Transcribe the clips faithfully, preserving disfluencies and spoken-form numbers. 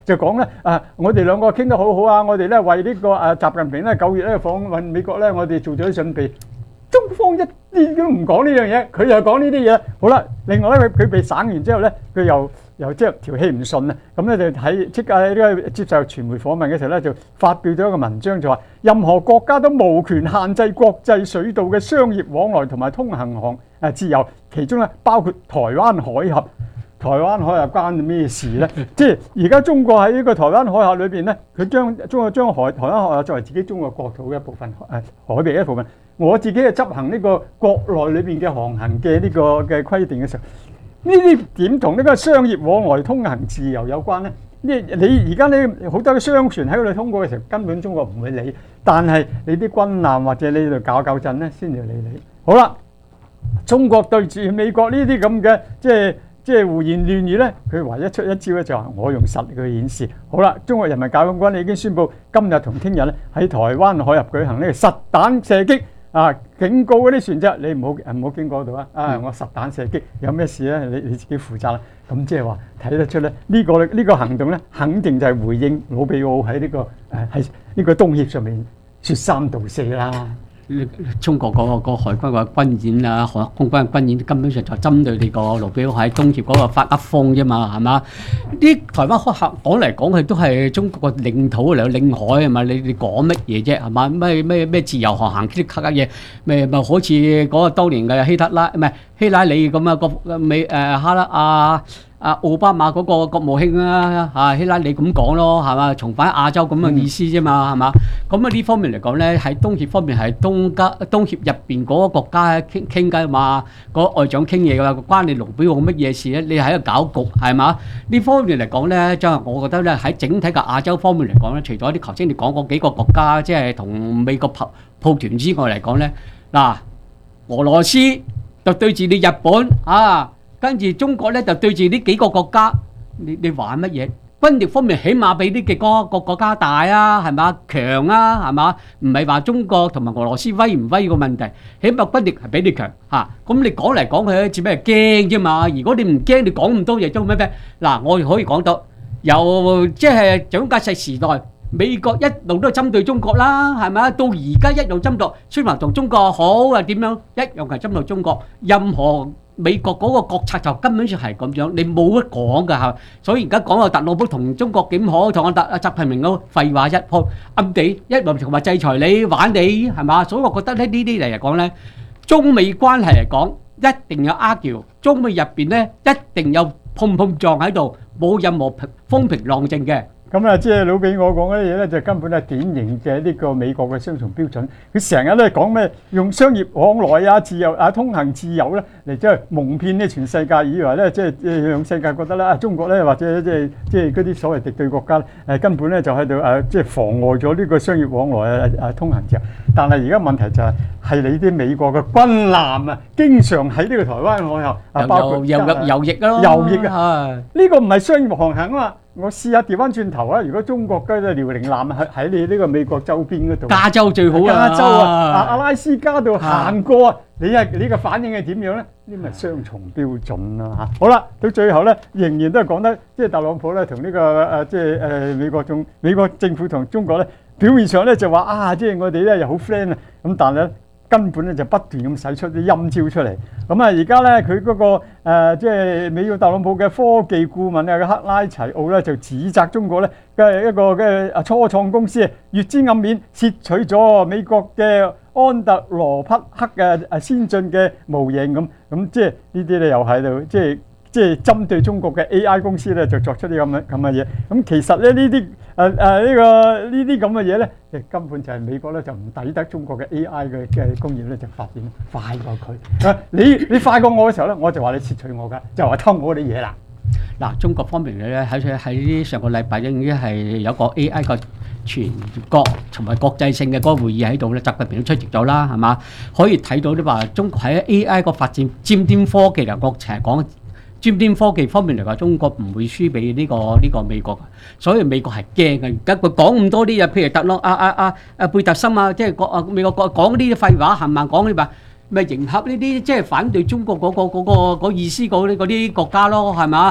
就講咧啊，我哋兩個傾得好好啊，我哋咧為呢個誒習近平咧九月咧訪問美國咧，我哋做咗啲準備。中方一啲都唔講呢樣嘢，佢又講呢啲嘢。好啦，另外咧佢佢被省完之後咧，佢又又即係條氣唔順啊，咁咧就喺即刻喺呢個接受傳媒訪問嘅時候咧，就發表咗一個文章，就話任何國家都無權限制國際水道嘅商業往來同埋通行航誒自由，其中咧包括台灣海峽。台灣海峽關咩事咧？即係而家中國喺呢個台灣海峽裏邊咧，佢將中國將海台灣海峽作為自己中國國土嘅一部分，誒海域一部分。我自己係執行呢個國內裏邊嘅航行嘅呢個嘅規定嘅時候，呢啲點同呢個商業往來通行自由有關咧？呢你而家你好多嘅商船喺嗰度通過嘅時候，根本中國唔會理，但係你啲軍艦或者你度搞搞震咧，先至理你。好啦，中國對住美國呢啲咁嘅即係。即係胡言亂語咧，佢唯一出一招咧就係我用實力去顯示。好啦，中國人民解放軍已經宣布今日同聽日咧喺台灣海峽舉行呢個實彈射擊啊！警告嗰啲船隻，你唔好唔好經過度啊！啊，我實彈射擊，有咩事咧？你你自己負責啦。咁即係話睇得出咧，呢個呢個行動咧，肯定就係回應魯比奧喺呢個誒喺呢個東協上面説三道四啦。 中國嗰、那個那個海軍嘅軍演啊，海空軍嘅軍演根本上就針對你個盧比奧喺東協嗰個發噏風啫嘛，係嘛？啲台灣海峽講嚟講去都係中國嘅領土嚟，領海係嘛？你你講乜嘢啫係嘛？咩咩咩自由航行啲卡嘅嘢，咪咪好似嗰個當年嘅希特拉唔係希拉里咁啊個美誒哈拉亞。啊，奧巴馬嗰個國務卿啊，啊希拉里咁講咯，係嘛？重返亞洲咁嘅意思啫嘛，係嘛？咁啊呢方面嚟講咧，喺東協方面係東加東協入邊嗰個國家傾傾偈嘛，嗰個外長傾嘢㗎，關你盧比奧乜嘢事咧？你喺度搞局係嘛？呢方面嚟講咧，即係我覺得咧喺整體嘅亞洲方面嚟講咧，除咗啲頭先你講嗰幾個國家，即係同美國抱抱團之外嚟講咧，嗱，俄羅斯就對住你日本啊。跟住中國咧就對住呢幾個國家，你你玩乜嘢？軍力方面起碼比呢幾個個國家大啊，係嘛？強啊，係嘛？唔係話中國同埋俄羅斯威唔威個問題，起碼軍力係比你強嚇。咁、啊、你講嚟講去，只咩驚啫嘛？如果你唔驚，你講咁多嘢做咩咩？嗱，我可以講到由即係蔣介石時代，美國一路都針對中國啦，係咪？到而家一路針對，雖然同中國好啊點樣，一樣係針對中國，任何。美國嗰個國策就根本上係咁樣，你冇得講㗎嚇。所以而家講到特朗普同中國點好，同阿特阿習近平嗰廢話一鋪，暗地一路同埋制裁你玩你係嘛？所以我覺得咧呢啲嚟講咧，中美關係嚟講一定有 argue，中美入邊咧一定有碰碰撞喺度，冇任何風平浪靜嘅。 咁啊，即係老俾我講嗰啲嘢咧，就根本係典型嘅呢個美國嘅雙重標準。佢成日都係講咩用商業往來啊、自由啊、通行自由咧嚟即係蒙騙呢全世界，以為咧即係讓世界覺得咧啊中國咧或者即係即係嗰啲所謂敵對國家誒、啊、根本咧就喺度誒即係妨礙咗呢個商業往來啊啊通行自由。但係而家問題就係、是、係你啲美國嘅軍艦啊，經常喺呢個台灣海峽啊，包括遊遊遊弋咯， 遊弋啊，呢個唔係商業航行啊嘛。我試下調翻轉頭啊！如果中國嘅遼寧艦喺喺你呢個美國周邊嗰度， 加州最好啊！ 加州啊，阿拉斯加度行過啊，你係你個反應係點樣咧？呢咪雙重標準啦嚇！好啦，到最後咧，仍然都係講得即係特朗普咧同呢個誒即係誒美國中美國政府同中國咧表面上咧就話啊，即係我哋咧又好 friend 啊，咁但係咧。根本咧就不斷咁使出啲陰招出嚟，咁啊而家咧佢嗰個誒即係美國特朗普嘅科技顧問啊克拉齊奧咧就指責中國咧嘅一個嘅初創公司啊，月之暗面竊取咗美國嘅安特羅匹克嘅誒先進嘅模型咁，咁即係呢啲咧又喺度即係即係針對中國嘅 A I 公司咧就作出啲咁嘅咁嘅嘢，咁其實咧呢啲。誒誒呢個呢啲咁嘅嘢咧，誒根本就係美國咧就唔抵得中國嘅 A I 嘅嘅工業咧就發展快過佢。啊，你你快過我嘅時候咧，我就話你竊取我㗎，就話偷我啲嘢啦。 嗱，中國方面嘅咧喺喺上個禮拜已經係有個 A I 個全國同埋國際性嘅嗰個會議喺度咧，習近平都出席咗啦，係嘛？可以睇到啲話中國喺 A I 個發展尖端科技嚟講，成日講。尖端科技方面嚟講，中國唔會輸俾呢個呢個美國，所以美國係驚嘅。而家佢講咁多啲嘢，譬如特朗啊啊啊啊貝特森啊，即係國啊美國國講呢啲廢話，係咪講呢話咪迎合呢啲即係反對中國嗰個嗰個嗰意思嗰啲嗰啲國家咯，係嘛？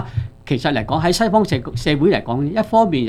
其實嚟講喺西方社社會嚟講，一方面